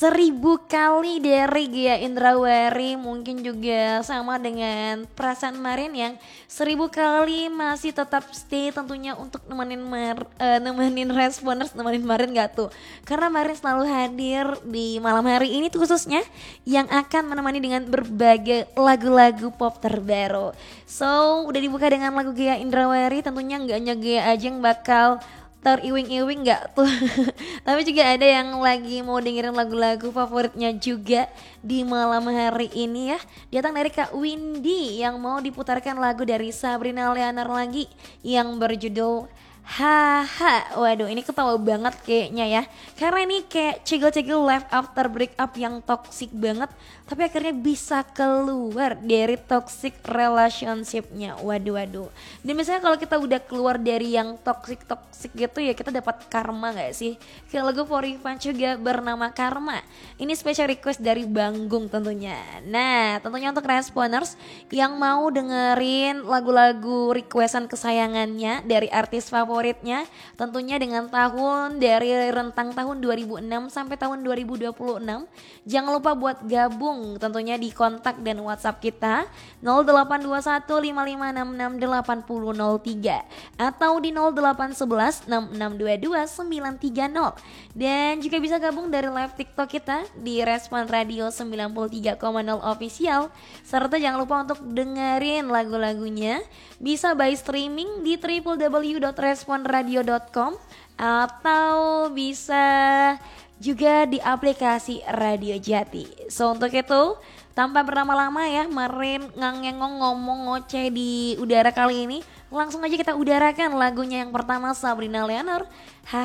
1000 kali dari Gia Indrawari, mungkin juga sama dengan perasaan Marin yang 1000 kali masih tetap stay tentunya untuk nemenin Responers, nemenin Marin gak tuh? Karena Marin selalu hadir di malam hari ini tuh khususnya yang akan menemani dengan berbagai lagu-lagu pop terbaru. So udah dibuka dengan lagu Gia Indrawari, tentunya nggak hanya Gia aja yang bakal teriwing-iwing nggak tuh. Tapi juga ada yang lagi mau dengerin lagu-lagu favoritnya juga di malam hari ini ya. Datang dari Kak Windy yang mau diputarkan lagu dari Sabrina Leonard lagi yang berjudul Haha. Waduh, ini ketawa banget kayaknya ya. Karena ini kayak cegil-cegil life after breakup yang toxic banget, tapi akhirnya bisa keluar dari toxic relationshipnya. Waduh. Dan misalnya kalau kita udah keluar dari yang toxic gitu ya, kita dapat karma gak sih? Kayak lagu For Ivan juga bernama Karma. Ini special request dari Banggung tentunya. Nah, tentunya untuk Responers yang mau dengerin lagu-lagu requestan kesayangannya dari artis favoritnya, tentunya dengan tahun dari rentang tahun 2006 sampai tahun 2026, jangan lupa buat gabung tentunya di kontak dan WhatsApp kita 082155668003 atau di 08116622 930, dan juga bisa gabung dari live TikTok kita di Respon Radio 93,0 official, serta jangan lupa untuk dengerin lagu-lagunya bisa by streaming di www.responradio.com atau bisa juga di aplikasi Radio Jati. So untuk itu tanpa berlama-lama ya, Marin ngangengong ngomong ngoceh di udara kali ini, langsung aja kita udarakan lagunya yang pertama Sabrina Leonard,